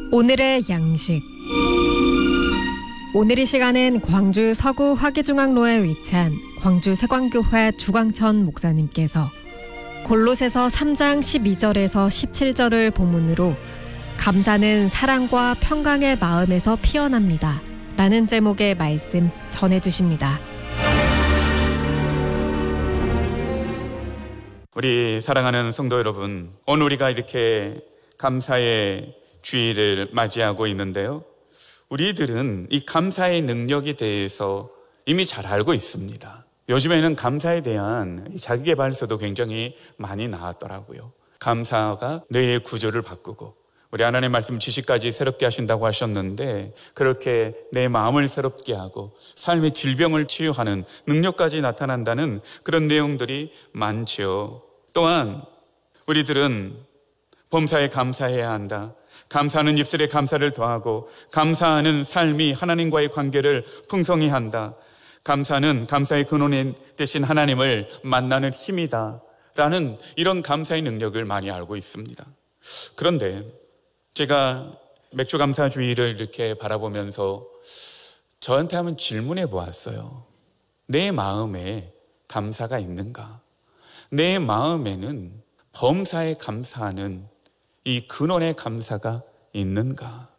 오늘의 양식. 오늘 이 시간은 광주 서구 화기중앙로에 위치한 광주 세광교회 주광천 목사님께서 골로새서 3장 12절에서 17절을 본문으로 감사는 사랑과 평강의 마음에서 피어납니다 라는 제목의 말씀 전해주십니다. 우리 사랑하는 성도 여러분, 오늘 우리가 이렇게 감사의 주일을 맞이하고 있는데요. 우리들은 이 감사의 능력에 대해서 이미 잘 알고 있습니다. 요즘에는 감사에 대한 자기계발서도 굉장히 많이 나왔더라고요. 감사가 뇌의 구조를 바꾸고 우리 하나님의 말씀 지식까지 새롭게 하신다고 하셨는데, 그렇게 내 마음을 새롭게 하고 삶의 질병을 치유하는 능력까지 나타난다는 그런 내용들이 많지요. 또한 우리들은 범사에 감사해야 한다. 감사하는 입술에 감사를 더하고 감사하는 삶이 하나님과의 관계를 풍성히 한다. 감사는 감사의 근원인 대신 하나님을 만나는 힘이다 라는 이런 감사의 능력을 많이 알고 있습니다. 그런데 제가 맥주감사주의를 이렇게 바라보면서 저한테 한번 질문해 보았어요. 내 마음에 감사가 있는가? 내 마음에는 범사에 감사하는 이 근원의 감사가 있는가?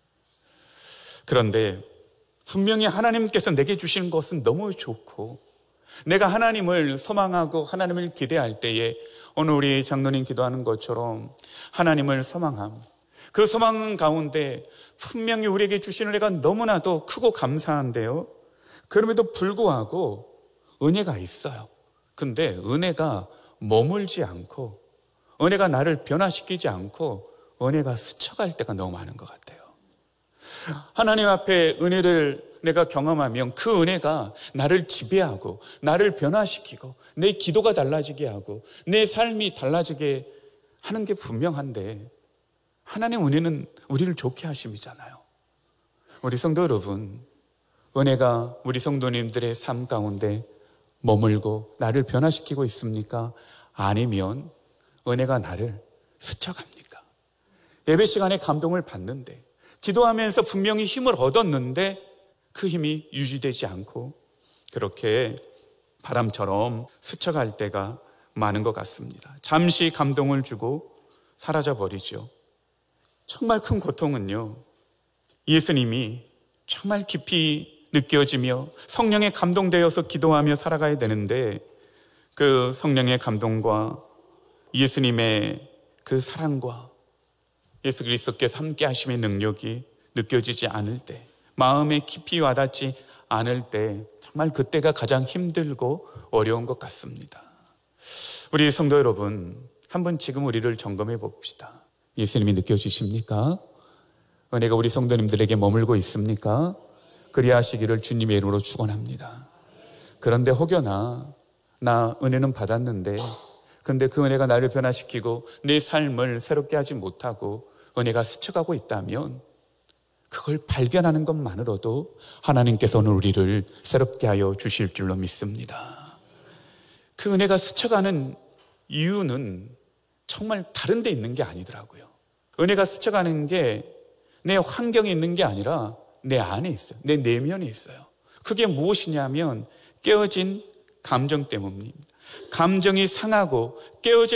그런데 분명히 하나님께서 내게 주신 것은 너무 좋고, 내가 하나님을 소망하고 하나님을 기대할 때에 오늘 우리 장로님 기도하는 것처럼 하나님을 소망함, 그 소망 가운데 분명히 우리에게 주신 은혜가 너무나도 크고 감사한데요, 그럼에도 불구하고 은혜가 있어요. 근데 은혜가 머물지 않고, 은혜가 나를 변화시키지 않고 은혜가 스쳐갈 때가 너무 많은 것 같아요. 하나님 앞에 은혜를 내가 경험하면 그 은혜가 나를 지배하고 나를 변화시키고 내 기도가 달라지게 하고 내 삶이 달라지게 하는 게 분명한데, 하나님 은혜는 우리를 좋게 하심이잖아요. 우리 성도 여러분, 은혜가 우리 성도님들의 삶 가운데 머물고 나를 변화시키고 있습니까? 아니면 은혜가 나를 스쳐갑니까? 예배 시간에 감동을 받는데, 기도하면서 분명히 힘을 얻었는데 그 힘이 유지되지 않고 그렇게 바람처럼 스쳐갈 때가 많은 것 같습니다. 잠시 감동을 주고 사라져버리죠. 정말 큰 고통은요, 예수님이 정말 깊이 느껴지며 성령에 감동되어서 기도하며 살아가야 되는데, 그 성령의 감동과 예수님의 그 사랑과 예수 그리스도께서 함께 하심의 능력이 느껴지지 않을 때, 마음에 깊이 와닿지 않을 때, 정말 그때가 가장 힘들고 어려운 것 같습니다. 우리 성도 여러분, 한번 지금 우리를 점검해 봅시다. 예수님이 느껴지십니까? 은혜가 우리 성도님들에게 머물고 있습니까? 그리하시기를 주님의 이름으로 축원합니다. 그런데 혹여나 나 은혜는 받았는데, 근데 그 은혜가 나를 변화시키고 내 삶을 새롭게 하지 못하고 은혜가 스쳐가고 있다면, 그걸 발견하는 것만으로도 하나님께서 오늘 우리를 새롭게 하여 주실 줄로 믿습니다. 그 은혜가 스쳐가는 이유는 정말 다른 데 있는 게 아니더라고요. 은혜가 스쳐가는 게 내 환경에 있는 게 아니라 내 안에 있어요. 내 내면에 있어요. 그게 무엇이냐면 깨어진 감정 때문입니다. 감정이 상하고 깨어져